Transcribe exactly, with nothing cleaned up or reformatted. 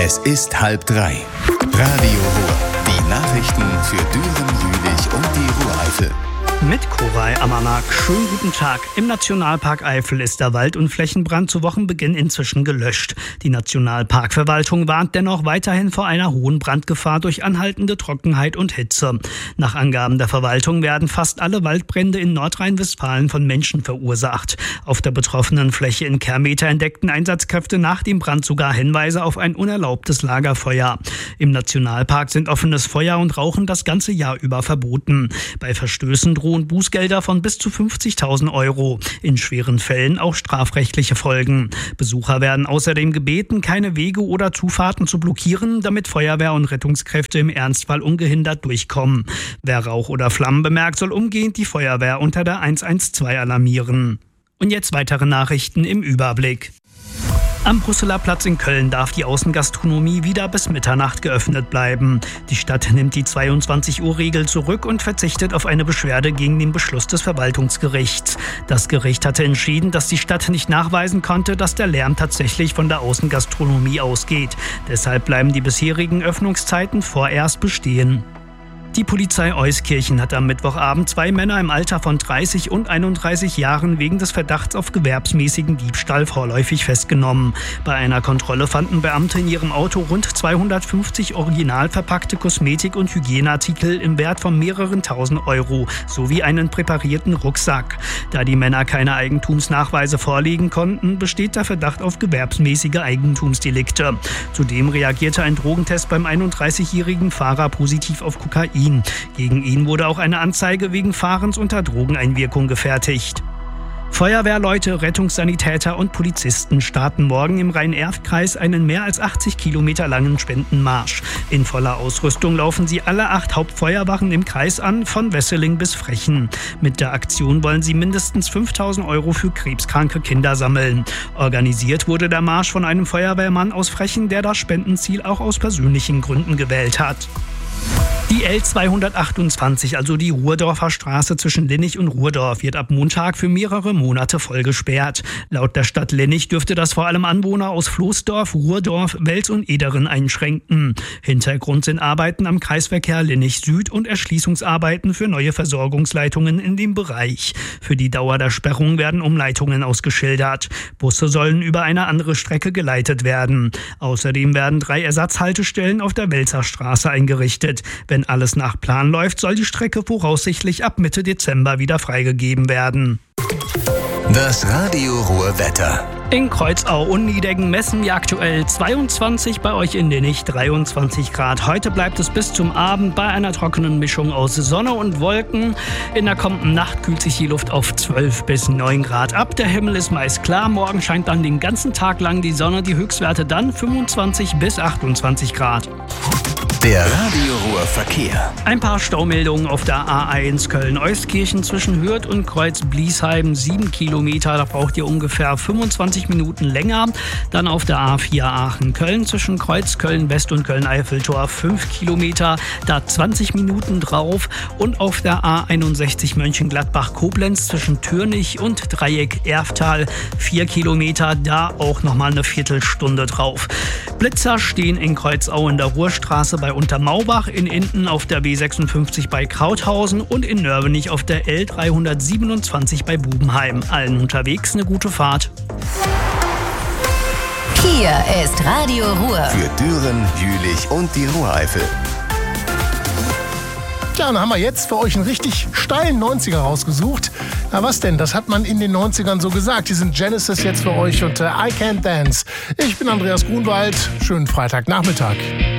Es ist halb drei. Radio Ruhr. Die Nachrichten für Düren, Jülich und die Ruhr-Eifel. Mit Koray Amanak. Schönen guten Tag. Im Nationalpark Eifel ist der Wald- und Flächenbrand zu Wochenbeginn inzwischen gelöscht. Die Nationalparkverwaltung warnt dennoch weiterhin vor einer hohen Brandgefahr durch anhaltende Trockenheit und Hitze. Nach Angaben der Verwaltung werden fast alle Waldbrände in Nordrhein-Westfalen von Menschen verursacht. Auf der betroffenen Fläche in Kermeter entdeckten Einsatzkräfte nach dem Brand sogar Hinweise auf ein unerlaubtes Lagerfeuer. Im Nationalpark sind offenes Feuer und Rauchen das ganze Jahr über verboten. Bei Verstößen drohen Bußgelder von bis zu fünfzigtausend Euro. In schweren Fällen auch strafrechtliche Folgen. Besucher werden außerdem gebeten, keine Wege oder Zufahrten zu blockieren, damit Feuerwehr und Rettungskräfte im Ernstfall ungehindert durchkommen. Wer Rauch oder Flammen bemerkt, soll umgehend die Feuerwehr unter der eins eins zwei alarmieren. Und jetzt weitere Nachrichten im Überblick. Am Brüsseler Platz in Köln darf die Außengastronomie wieder bis Mitternacht geöffnet bleiben. Die Stadt nimmt die zweiundzwanzig Uhr Regel zurück und verzichtet auf eine Beschwerde gegen den Beschluss des Verwaltungsgerichts. Das Gericht hatte entschieden, dass die Stadt nicht nachweisen konnte, dass der Lärm tatsächlich von der Außengastronomie ausgeht. Deshalb bleiben die bisherigen Öffnungszeiten vorerst bestehen. Die Polizei Euskirchen hat am Mittwochabend zwei Männer im Alter von dreißig und einunddreißig Jahren wegen des Verdachts auf gewerbsmäßigen Diebstahl vorläufig festgenommen. Bei einer Kontrolle fanden Beamte in ihrem Auto rund zweihundertfünfzig original verpackte Kosmetik- und Hygieneartikel im Wert von mehreren tausend Euro sowie einen präparierten Rucksack. Da die Männer keine Eigentumsnachweise vorlegen konnten, besteht der Verdacht auf gewerbsmäßige Eigentumsdelikte. Zudem reagierte ein Drogentest beim einunddreißigjährigen Fahrer positiv auf Kokain. Gegen ihn wurde auch eine Anzeige wegen Fahrens unter Drogeneinwirkung gefertigt. Feuerwehrleute, Rettungssanitäter und Polizisten starten morgen im Rhein-Erft-Kreis einen mehr als achtzig Kilometer langen Spendenmarsch. In voller Ausrüstung laufen sie alle acht Hauptfeuerwachen im Kreis an, von Wesseling bis Frechen. Mit der Aktion wollen sie mindestens fünftausend Euro für krebskranke Kinder sammeln. Organisiert wurde der Marsch von einem Feuerwehrmann aus Frechen, der das Spendenziel auch aus persönlichen Gründen gewählt hat. Die L zweihundertachtundzwanzig, also die Ruhrdorfer Straße zwischen Linnich und Ruhrdorf, wird ab Montag für mehrere Monate voll gesperrt. Laut der Stadt Linnich dürfte das vor allem Anwohner aus Floßdorf, Ruhrdorf, Wels und Ederen einschränken. Hintergrund sind Arbeiten am Kreisverkehr Linnich Süd und Erschließungsarbeiten für neue Versorgungsleitungen in dem Bereich. Für die Dauer der Sperrung werden Umleitungen ausgeschildert. Busse sollen über eine andere Strecke geleitet werden. Außerdem werden drei Ersatzhaltestellen auf der Welser Straße eingerichtet. Wenn alles nach Plan läuft, soll die Strecke voraussichtlich ab Mitte Dezember wieder freigegeben werden. Das Radio Ruhr Wetter. In Kreuzau und Niedeggen messen wir aktuell zweiundzwanzig, bei euch in Linnich dreiundzwanzig Grad. Heute bleibt es bis zum Abend bei einer trockenen Mischung aus Sonne und Wolken. In der kommenden Nacht kühlt sich die Luft auf zwölf bis neun Grad ab. Der Himmel ist meist klar. Morgen scheint dann den ganzen Tag lang die Sonne. Die Höchstwerte dann fünfundzwanzig bis achtundzwanzig Grad. Der Radio Ruhr Verkehr. Ein paar Staumeldungen auf der A eins Köln-Euskirchen zwischen Hürth und Kreuz-Bliesheim. Sieben Kilometer, da braucht ihr ungefähr fünfundzwanzig Minuten länger. Dann auf der A vier Aachen-Köln zwischen Kreuz Köln-West und Köln-Eiffeltor. Fünf Kilometer, da zwanzig Minuten drauf. Und auf der A einundsechzig Mönchengladbach-Koblenz zwischen Türnich und Dreieck-Erftal. Vier Kilometer, da auch nochmal eine Viertelstunde drauf. Blitzer stehen in Kreuzau in der Ruhrstraße bei Untermaubach, in Enden auf der B sechsundfünfzig bei Krauthausen und in Nörvenich auf der L dreihundertsiebenundzwanzig bei Bubenheim. Allen unterwegs eine gute Fahrt. Hier ist Radio Ruhr. Für Düren, Jülich und die Ruhr-Eifel. Ja, dann haben wir jetzt für euch einen richtig steilen neunziger rausgesucht. Na was denn, das hat man in den neunzigern so gesagt. Die sind Genesis jetzt für euch und äh, I Can't Dance. Ich bin Andreas Grunwald. Schönen Freitagnachmittag.